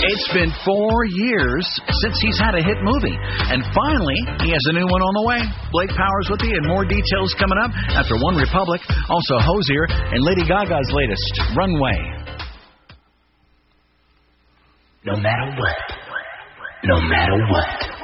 It's been 4 years since he's had a hit movie. And finally, he has a new one on the way. Blake Powers with you, and more details coming up after One Republic. Also, Hozier and Lady Gaga's latest, Runway. No matter what. No matter what.